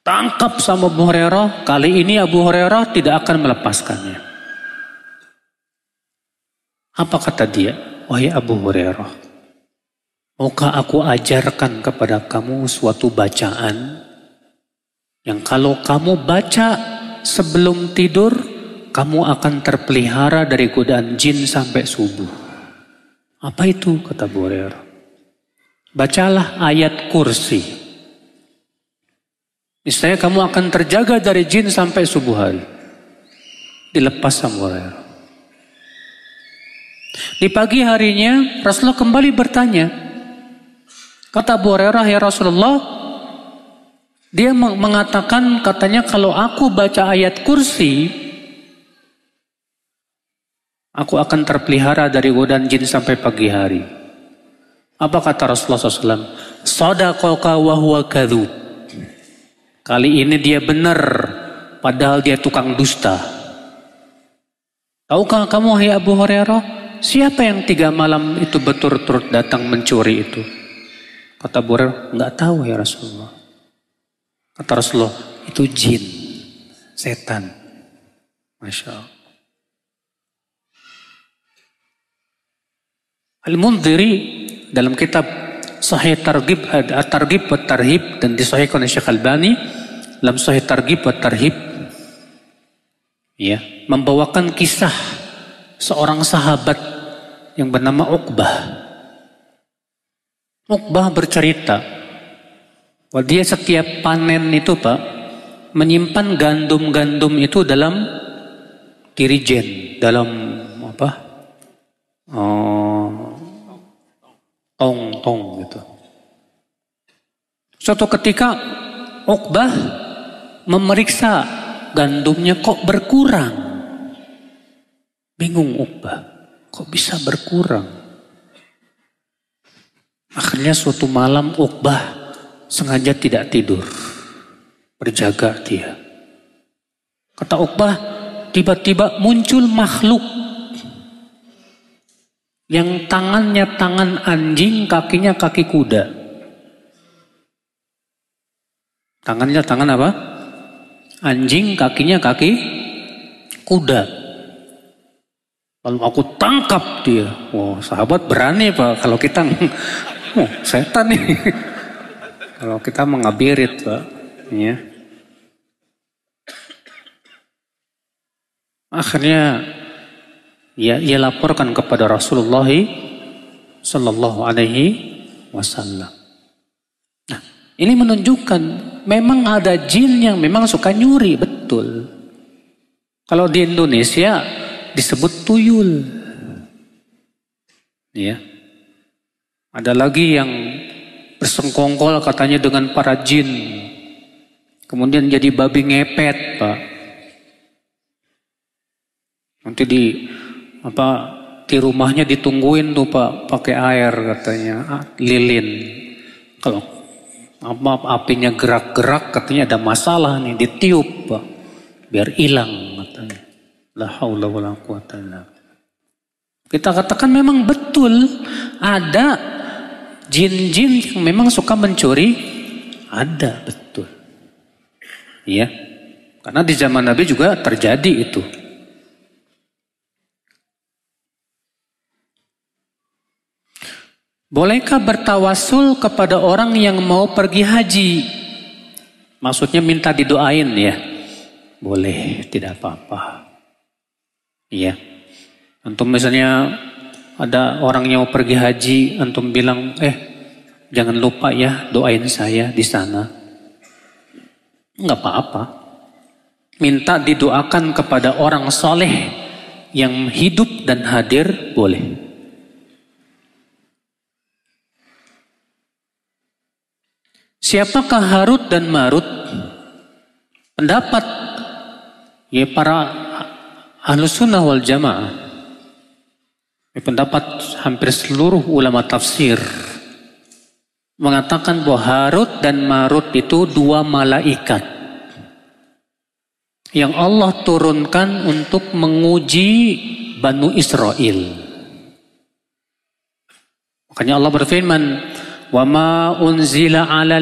Tangkap sama Abu Hurairah, kali ini Abu Hurairah tidak akan melepaskannya. Apa kata dia? Wahai Abu Hurairah, maukah aku ajarkan kepada kamu suatu bacaan yang kalau kamu baca sebelum tidur, kamu akan terpelihara dari godaan jin sampai subuh. Apa itu? Kata Abu Hurairah. Bacalah ayat kursi. Misalnya kamu akan terjaga dari jin sampai subuh hari. Dilepas sama Hurairah. Di pagi harinya Rasulullah kembali bertanya. Kata Abu Hurairah, ya Rasulullah, dia mengatakan katanya kalau aku baca ayat kursi, aku akan terpelihara dari godaan jin sampai pagi hari. Apa kata Rasulullah SAW? Sadaqaka wa huwa kadzub. Kali ini dia benar, padahal dia tukang dusta. Tahukah kamu, hai Abu Hurairah, siapa yang 3 malam itu berturut-turut datang mencuri itu? Kata Abu Hurairah, enggak tahu ya Rasulullah. Kata Rasulullah, itu jin, setan. Masya Allah. Al-Mundhiri dalam kitab Sahih Targhib wa Tarhib dan disahihkan oleh Syekh Albani dalam Sahih Targhib wa Tarhib, ya, membawakan kisah seorang sahabat yang bernama Uqbah. Uqbah bercerita bahwa dia setiap panen itu Pak menyimpan gandum-gandum itu dalam dirijen, dalam apa? Tong gitu. Suatu ketika Uqbah memeriksa gandumnya kok berkurang. Bingung Uqbah, kok bisa berkurang? Akhirnya suatu malam Uqbah sengaja tidak tidur. Berjaga dia. Kata Uqbah, tiba-tiba muncul makhluk yang tangannya tangan anjing, kakinya kaki kuda. Tangannya tangan apa? Anjing, kakinya kaki kuda. Lalu aku tangkap dia. Wah, sahabat berani Pak. Kalau kita, setan nih. Kalau kita mengabirit Pak. Ya. Akhirnya ia laporkan kepada Rasulullah Sallallahu Alaihi Wasallam. Nah, ini menunjukkan memang ada jin yang memang suka nyuri, betul. Kalau di Indonesia disebut tuyul. Ya. Ada lagi yang bersengkongkol katanya dengan para jin. Kemudian jadi babi ngepet, Pak. Nanti di rumahnya ditungguin tuh Pak, pakai air katanya, lilin. Kalau apinya gerak-gerak katanya ada masalah nih, ditiup Pak, biar hilang katanya. La haula wala quwata illa billah. Kita katakan memang betul ada jin-jin yang memang suka mencuri, ada, betul. Iya. Karena di zaman Nabi juga terjadi itu. Bolehkah bertawasul kepada orang yang mau pergi haji? Maksudnya minta didoain ya? Boleh, tidak apa-apa. Iya. Antum misalnya ada orang yang mau pergi haji, antum bilang, jangan lupa ya doain saya di sana. Enggak apa-apa. Minta didoakan kepada orang soleh yang hidup dan hadir, boleh. Siapakah Harut dan Marut? Pendapat ya para Ahlus Sunnah wal Jamaah. Pendapat hampir seluruh ulama tafsir mengatakan bahwa Harut dan Marut itu 2 malaikat yang Allah turunkan untuk menguji Banu Israel. Makanya Allah berfirman, "Wa ma unzila 'alal